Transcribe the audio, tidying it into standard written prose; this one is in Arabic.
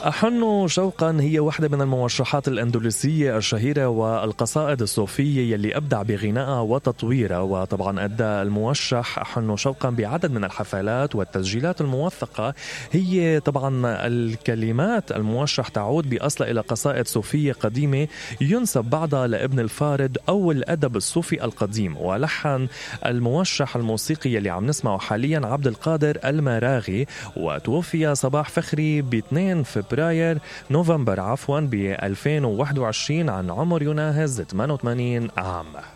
أحن شوقا هي واحدة من الموشحات الأندلسية الشهيرة والقصائد الصوفية يلي أبدع بغنائها وتطويرها. وطبعا أدى الموشح أحن شوقا بعدد من الحفلات والتسجيلات الموثقة. هي طبعا الكلمات الموشح تعود بأصلها إلى قصائد صوفية قديمة ينسب بعضها لابن الفارد أو الأدب الصوفي القديم. ولحن الموشح الموسيقي يلي عم نسمعه حاليا عبد القادر المراغي، وتوفي صباح فخري ب2 فبراير نوفمبر ب 2021 عن عمر يناهز 88 عام.